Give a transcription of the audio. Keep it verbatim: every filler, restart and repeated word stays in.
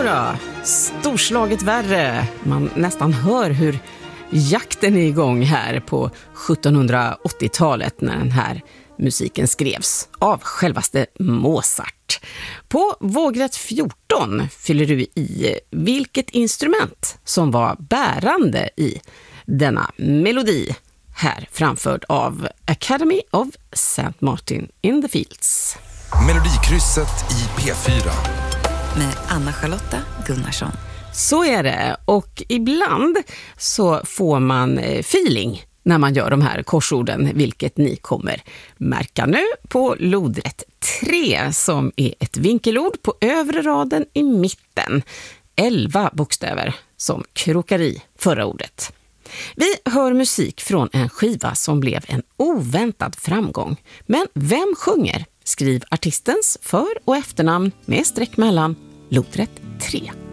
då, storslaget värre. Man nästan hör hur jakten är igång här på sjuttonhundraåttiotalet när den här musiken skrevs av självaste Mozart. På vågrätt fjorton fyller du i vilket instrument som var bärande i denna melodi, här framförd av Academy of Saint Martin in the Fields. Melodikrysset i P fyra. Med Anna-Charlotta Gunnarsson. Så är det, och ibland så får man feeling när man gör de här korsorden, vilket ni kommer märka nu på lodrätt tre, som är ett vinkelord på övre raden i mitten. elva bokstäver som krokar i förra ordet. Vi hör musik från en skiva som blev en oväntad framgång. Men vem sjunger? Skriv artistens för- och efternamn med streck mellan lodrätt tre.